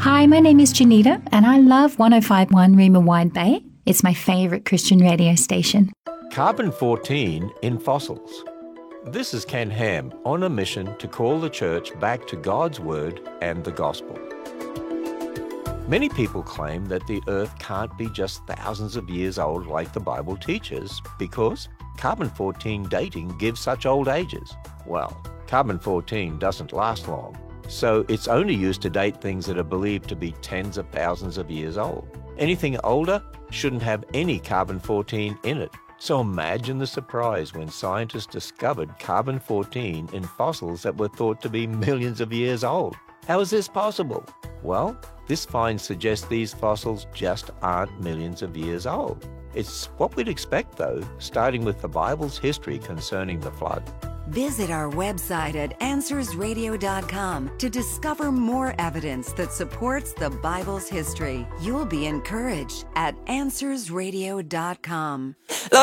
Hi, my name is Janita, and I love 105.1 Rima Wide Bay. It's my favourite Christian radio station. Carbon-14 in fossils. This is Ken Ham on a mission to call the church back to God's Word and the Gospel. Many people claim that the Earth can't be just thousands of years old like the Bible teaches because carbon-14 dating gives such old ages. Well, carbon-14 doesn't last long, so it's only used to date things that are believed to be tens of thousands of years old. Anything older shouldn't have any carbon-14 in it. So imagine the surprise when scientists discovered carbon-14 in fossils that were thought to be millions of years old. How is this possible? Well, this find suggests these fossils just aren't millions of years old. It's what we'd expect, though, starting with the Bible's history concerning the flood. Visit our website at AnswersRadio.com to discover more evidence that supports the Bible's history. You'll be encouraged at AnswersRadio.com.